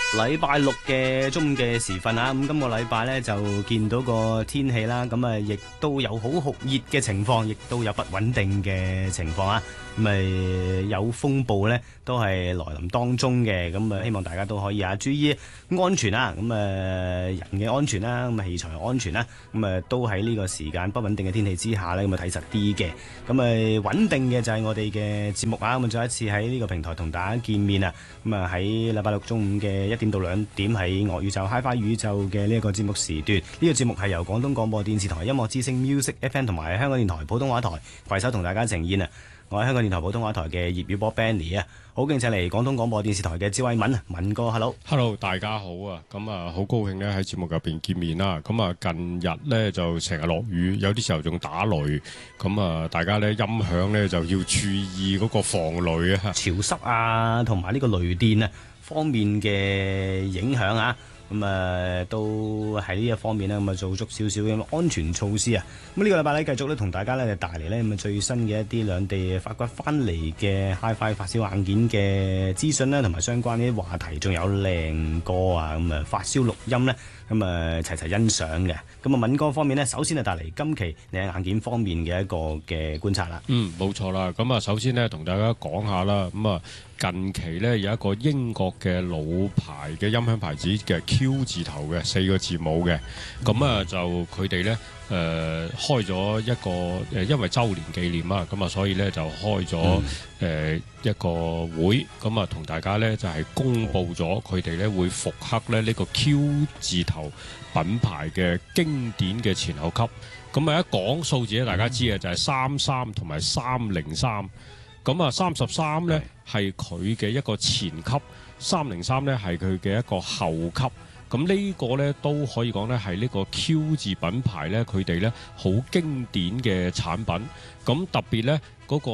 禮拜六嘅中午嘅時分啊，咁今個禮拜呢，就見到個天氣啦，咁啊亦都有好酷熱嘅情況，亦都有不穩定嘅情況啊，咁啊有風暴呢，都係來臨當中嘅，咁啊希望大家都可以注意安全啊，咁啊人嘅安全啦，咁啊器材安全啦，咁啊都喺呢個時間不穩定嘅天氣之下呢，咁啊睇實啲嘅，咁啊穩定嘅就係我哋嘅節目啊，咁啊再一次喺呢個平台同大家見面啊，咁啊喺禮拜六中午嘅1點到2點喺樂宇宙 HiFi 宇宙嘅呢一個節目時段，呢個節目係由廣東廣播電視台音樂之聲 Music FM 同埋香港電台普通話台攜手同大家呈現啊！我係香港電台普通話台嘅葉宇波 Benny 啊，好敬請嚟廣東廣播電視台嘅趙偉敏啊，敏哥 hello， 大家好啊！咁啊，好高興咧喺節目入邊見面啦。咁啊，近日咧就成日落雨，有啲時候仲打雷，咁啊，大家咧音響咧就要注意嗰個防雷啊， 潮濕啊，同埋呢個雷電啊方面嘅影響啊。咁啊，都喺呢一方面呢，咁啊做足少少嘅安全措施啊。咁呢個禮拜咧，繼續咧同大家咧帶嚟咧咁啊最新嘅一啲兩地發掘翻嚟嘅 HiFi 發燒硬件嘅資訊啦，同埋相關啲話題，仲有靚歌啊，咁啊發燒錄音咧，咁啊齊齊欣賞嘅。咁啊敏歌方面呢，首先係帶嚟今期靚硬件方面嘅一個嘅觀察啦。 冇錯啦。咁啊，首先呢，同大家講下啦。咁啊，近期呢，有一個英國嘅老牌嘅音響牌子嘅 Q 字頭嘅4個字母嘅，咁啊就佢哋呢，開咗一個因為週年紀念啊，咁啊所以呢，就開咗一個會，咁啊同大家呢，就係公佈咗佢哋呢會復刻咧呢個 Q 字頭品牌嘅經典嘅前後級。咁啊一講數字咧，大家知嘅就係33同埋303。咁啊33呢係佢嘅一個前級，303呢係佢嘅一個後級。咁呢個呢都可以講呢係呢個 Q 字品牌呢，佢哋呢好經典嘅產品。咁特別呢嗰個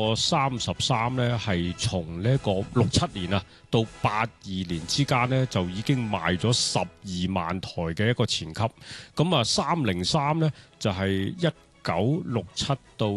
33呢係從呢個67年啊到82年之間呢，就已經賣咗12萬台嘅一個前級。咁啊303呢就係1967到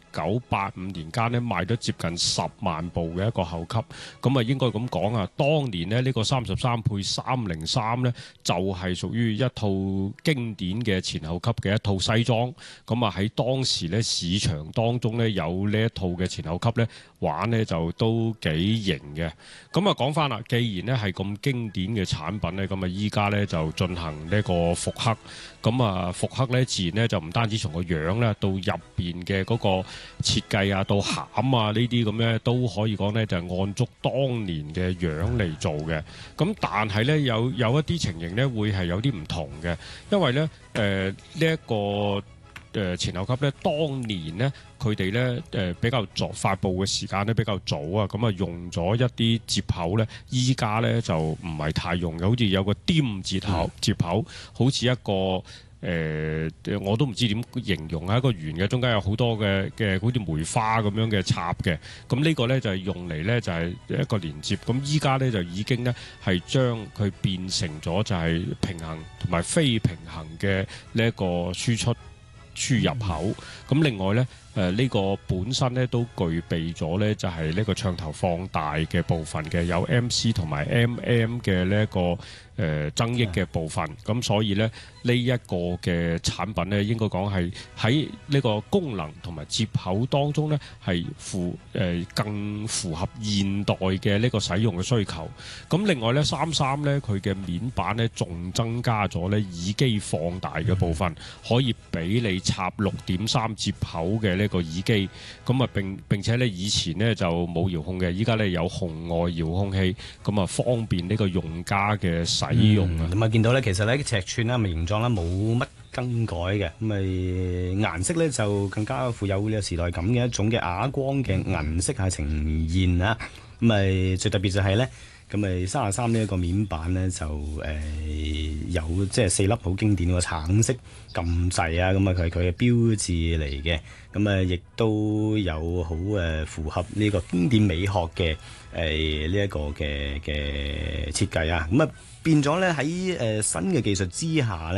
1985年間呢，賣咗接近10萬部嘅一個後級。咁啊應該咁講啊，當年呢個33配303呢，就係屬於一套經典嘅前後級嘅一套西裝。咁啊喺當時呢，市場當中呢，有呢一套嘅前後級呢，玩呢就都幾型嘅。咁啊講翻啦，既然呢係咁經典嘅產品呢，咁啊依家呢就進行呢個復刻。咁啊復刻呢，自然呢就唔單止從個樣咧，到入邊嘅嗰個設計啊，到餡啊呢啲咁咧，都可以講呢就係按足當年嘅樣嚟做嘅。咁但係呢，有一啲情形呢會係有啲唔同嘅，因為呢呢一個前後級呢，當年呢，佢哋呢比較早發布嘅時間呢比較早啊，咁啊用咗一啲接口呢，依家呢就唔係太用嘅，好似有個尖接口，好似一個我都唔知點形容啊，一個圓嘅，中間有好多嘅好似梅花咁樣嘅插嘅，咁呢個呢就係用嚟呢就係一個連接，咁依家呢就已經呢係將佢變成咗就係平衡同埋非平衡嘅呢一個輸入口。咁另外呢，呢個本身呢都具備咗呢就係呢個唱頭放大嘅部分嘅，有 MC 同埋 MM 嘅呢一個增益嘅部分。咁所以呢，呢一個嘅產品呢，應該講係喺呢個功能同埋接口當中呢，係更符合現代嘅呢個使用嘅需求。咁另外呢，33呢，佢嘅面板呢，仲增加咗呢耳機放大嘅部分，可以俾你插6.3接口嘅呢個耳機。咁啊並且呢，以前呢就冇遙控嘅，依家呢有紅外遙控器，咁啊方便呢個用家嘅使用啊。 咁啊見到呢，其實呢尺寸啦、形狀啦冇乜更改嘅，咁顏色呢就更加富有呢個時代感嘅一種嘅啞光嘅銀色係呈現啊。咁最特別就係呢。咁33呢一個面板呢，就有即係4粒好經典嘅橙色撳掣啊，咁啊佢嘅標誌嚟嘅，咁亦都有好符合呢個經典美學嘅呢一個嘅設計啊，咁變咗呢喺新嘅技術之下呢。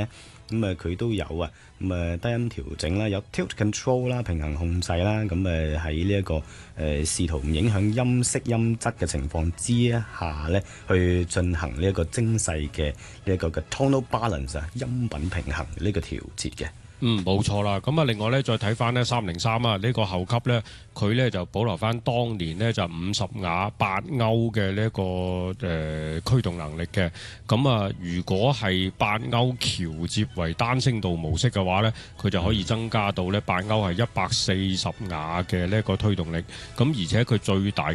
咁佢都有啊，咁低音調整啦，有 tilt control 啦，平衡控制啦，咁喺呢一個試圖唔影響音色音質嘅情況之下咧，去進行呢一個精細嘅呢一個嘅 tonal balance 啊，音品平衡呢個調節嘅。 冇錯啦。咁另外咧，再睇翻呢303啊，呢個後級咧，佢咧就保留翻當年呢就50瓦8歐嘅呢一個驅動能力嘅。咁如果係8歐橋接為單聲道模式嘅話咧，佢就可以增加到咧8歐係140瓦嘅呢一個推動力。咁而且佢最大